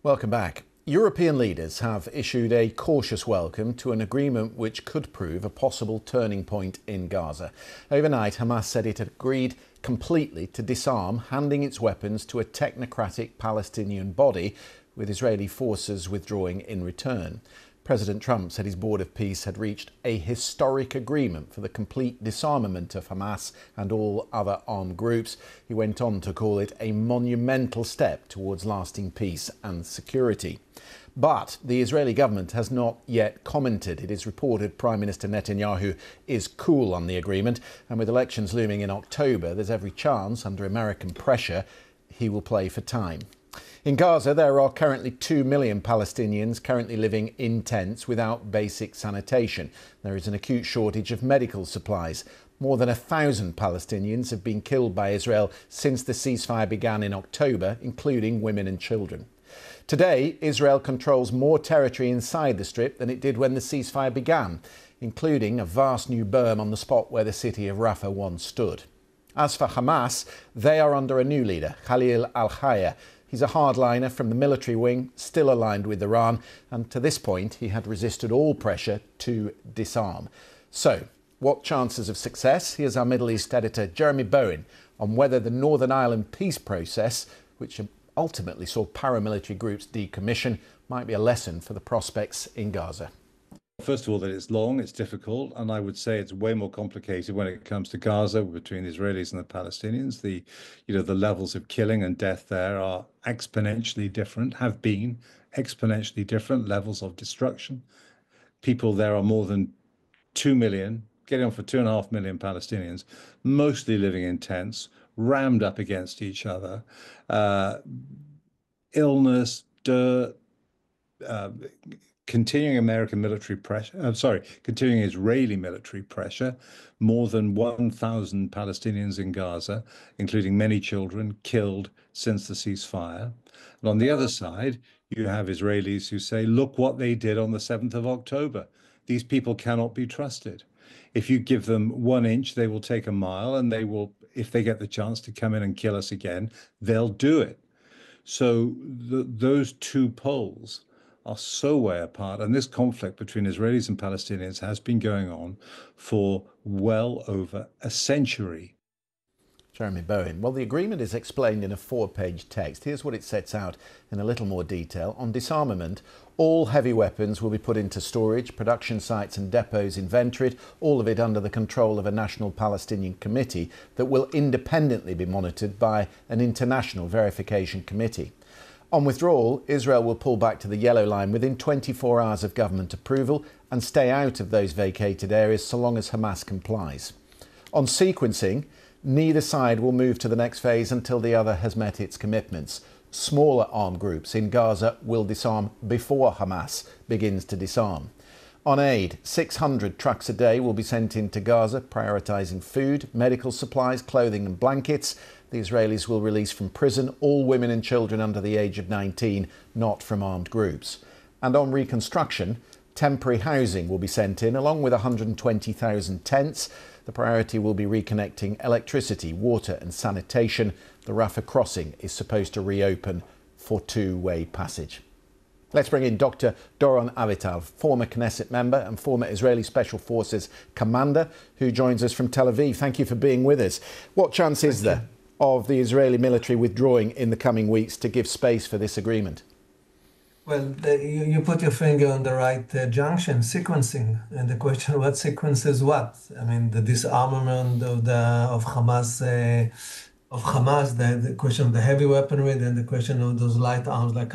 Welcome back. European leaders have issued a cautious welcome to an agreement which could prove a possible turning point in Gaza. Overnight, Hamas said it had agreed completely to disarm, handing its weapons to a technocratic Palestinian body, with Israeli forces withdrawing in return. President Trump said his board of peace had reached a historic agreement for the complete disarmament of Hamas and all other armed groups. He went on to call it a monumental step towards lasting peace and security. But the Israeli government has not yet commented. It is reported Prime Minister Netanyahu is cool on the agreement, and with elections looming in October, there's every chance, under American pressure, he will play for time. In Gaza, there are currently 2 million Palestinians currently living in tents without basic sanitation. There is an acute shortage of medical supplies. More than 1,000 Palestinians have been killed by Israel since the ceasefire began in October, including women and children. Today, Israel controls more territory inside the Strip than it did when the ceasefire began, including a vast new berm on the spot where the city of Rafah once stood. As for Hamas, they are under a new leader, Khalil al-Hayya. He's a hardliner from the military wing, still aligned with Iran, and to this point he had resisted all pressure to disarm. So, what chances of success? Here's our Middle East editor Jeremy Bowen on whether the Northern Ireland peace process, which ultimately saw paramilitary groups decommission, might be a lesson for the prospects in Gaza. First of all, that it's long, it's difficult, and I would say it's way more complicated when it comes to Gaza between the Israelis and the Palestinians. The levels of killing and death there are exponentially different, have been exponentially different levels of destruction. People there are more than 2 million, getting on for 2.5 million Palestinians, mostly living in tents, rammed up against each other. Illness, dirt, continuing Israeli military pressure, more than 1,000 Palestinians in Gaza, including many children, killed since the ceasefire. And on the other side, you have Israelis who say, look what they did on the 7th of October. These people cannot be trusted. If you give them 1 inch, they will take a mile, and they will, if they get the chance to come in and kill us again, they'll do it. So those two poles are so way apart, and this conflict between Israelis and Palestinians has been going on for well over a century. Jeremy Bowen. Well, the agreement is explained in a 4-page text. Here's what it sets out in a little more detail. On disarmament, all heavy weapons will be put into storage, production sites and depots inventoried, all of it under the control of a National Palestinian Committee that will independently be monitored by an international verification committee. On withdrawal, Israel will pull back to the yellow line within 24 hours of government approval and stay out of those vacated areas so long as Hamas complies. On sequencing, neither side will move to the next phase until the other has met its commitments. Smaller armed groups in Gaza will disarm before Hamas begins to disarm. On aid, 600 trucks a day will be sent into Gaza, prioritising food, medical supplies, clothing and blankets. The Israelis will release from prison all women and children under the age of 19, not from armed groups. And on reconstruction, temporary housing will be sent in, along with 120,000 tents. The priority will be reconnecting electricity, water and sanitation. The Rafah crossing is supposed to reopen for two-way passage. Let's bring in Dr. Doron Avital, former Knesset member and former Israeli Special Forces commander, who joins us from Tel Aviv. Thank you for being with us. What chance is there of the Israeli military withdrawing in the coming weeks to give space for this agreement? Well, you put your finger on the right junction, sequencing, and the question: what sequences what? I mean, the disarmament of Hamas, the question of the heavy weaponry, then the question of those light arms like